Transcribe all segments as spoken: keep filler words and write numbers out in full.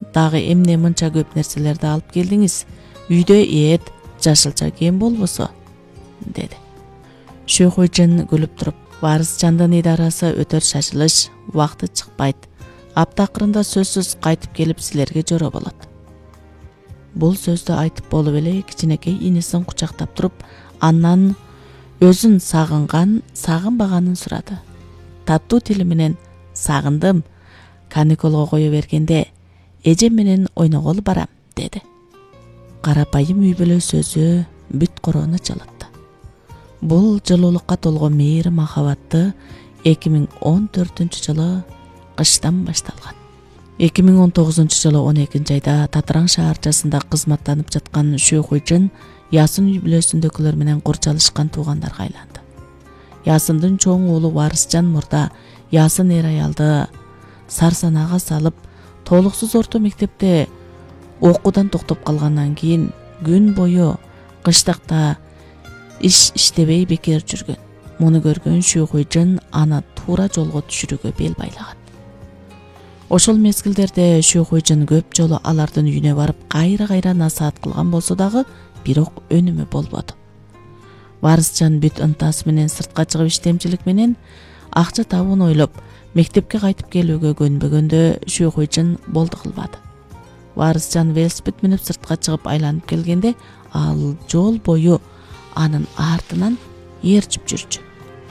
дагы эмне мынча көп нерселерди алып келдиңиз? Үйдө эт, жашылча кийим болбосо, деди. Шөйхөйжан күлүп туруп, Варысжандын идарасы өтөр шашылыш, убакыты чыкпайт. Апта акырында сөзсүз кайтып келип силерге жора болот. Бул сөздү айтып болуп эле кичинекей инисин кучактап туруп, андан өзүн сагынган, сагынбаганын сурады. Таттуу тили менен сагындым, каникулга кое бергенде эжем менен ойноголу барам, деди. Карапайым үй бүлө сөзү бүт короону жалатты. Бул жылуулукка толгон мейир махабатты эки миң он төртүнчү жылы кыштан башталган. эки миң он тогузунчу жылы он экинчи айда Татараң шаарчасында кызматтанып жаткан Шөйхөйжан Ясын үй бүлөсүндөгүлөр менен курчалышкан туугандарга айланды. Ясындын чоң уулу Варысжан мурда Ясын эр аялды сарсанага салып, толуксуз орто мектепте окуудан токтоп калгандан кийин күн бою кыштакта иш иштебей бекер жүргөн. Муну көргөн Шөйхөйжан аны туура жолго түшүрүүгө бел байлаган. Ошол мезгилдерде Шөйхөйжан көп жолу алардын үйүнө барып кайра-кайра насаат кылган болсо дагы, бирок өнүмү болбоду. Варысжан бүт ынтасы менен сыртка чыгып иштемчилик менен акча табууну ойлоп, мектепке кайтып келүүгө көнбөгөндө Шөйхөйжан болду кылбады. Варысжан велосипед минип сыртка чыгып айланып келгенде, ал жол бою анын артынан ээрчип жүрчү.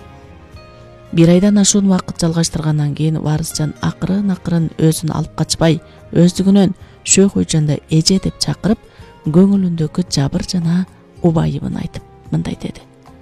Бир айдан ашуун убакыт жалгаштыргандан кийин Варысжан акырын-акырын өзүн алып качпай, өздүгүнөн Шөйхөйжанды эже деп чакырып, көңүлүндөгү жабыр жана убайыбын айтып мындай деди.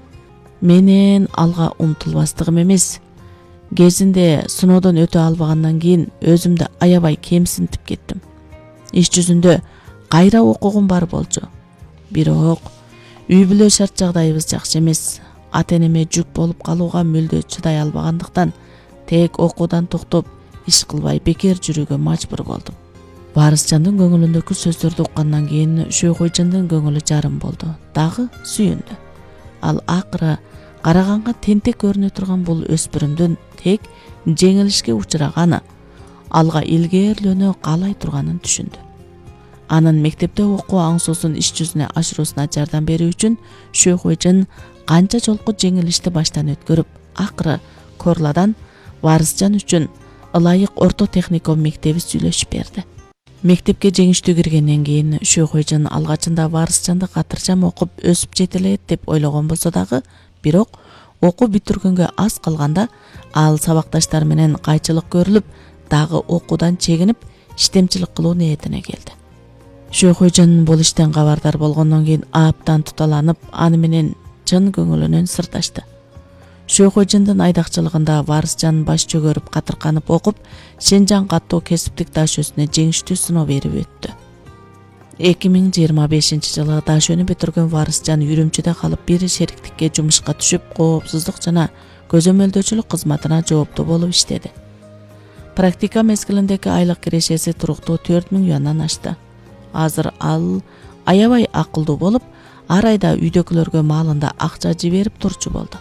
Менен алга умтулбастыгым эмес, кезинде сыноодон өтө албагандан кийин өзүмдү аябай кемсинтип кеттим. Иш жүзүндө кайра окугум бар болчу. Бирок үй бүлө шарт жагдайыбыз жакшы эмес. Ата-энеме жүк болуп калууга мүлдө чыдай албагандыктан тек окуудан токтоп, иш кылбай бекер жүрүүгө мажбур болдум. Варысжандын көңүлүндөгү сөздөрдү уккандан кийин Шөйхөйжандын көңүлү жарым болду, дагы сүйүндү. Ал акыры караганга тентек көрүнө турган бул өспүрүмдүн тек жеңилишке учураганы, алга илгээрлөнө каалай турганын түшүндү. Анын мектепте окуу аңсоосун иш жүзүнө ашыруусуна жардам берүү үчүн Шөйхөйжан канча жолку жеңилишти баштан өткөрүп, акыры Корладан Варысжан үчүн ылайык орто техникум мектеби сүйлөшүп берди. Мектепке жеңиштүү киргенден кийин Шөйхөйжан алгачында Варысжанды катыржам окуп өсүп жетелет деп ойлогон болсо дагы, бирок окуу бүтүргөнгө аз калганда ал сабакташтары менен кайчылык көрүлүп, дагы окуудан чегинип, иштемчилик кылуу ниетине келди. Шөйхөйжан бул иштен кабардар болгондон кийин аптан туталанып, аны менен чын көңүлүнөн сырдашты. Шөйхөйжандын айдакчылыгында Варысжан баш чөгөрүп катырканып окуп, Шенжаң каттоо кесиптик дашөсүнө жеңиштүү сыноо берип өттү. эки миң жыйырма бешинчи жылы дашөөнү бүтүргөн Варысжан Үрүмчүдө калып, бир шериктикке жумушка түшүп, коопсуздук жана көзөмөлдөөчүлүк кызматына жооптуу болуп иштеди. Практика мезгилиндеги айлык кирешеси туруктуу төрт миң юандан ашты. Азыр ал аябай акылдуу болуп, ар айда үйдөгүлөргө маалында акча жиберип турчу болду.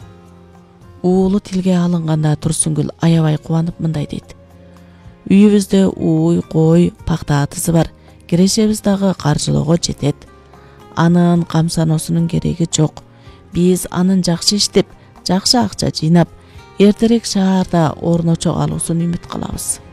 Уулу тилге алынганда Турсунгүл аябай кубанып мындай дейт. Үйүбүздө ууй, кой, пакта атысы бар. Кирешебиз дагы каржылоого жетет. Анын камсаноосунун кереги жок. Биз анын жакшы иштеп, жакшы акча жыйнап, эртерээк шаарда орночо калуусун үмүт кылабыз.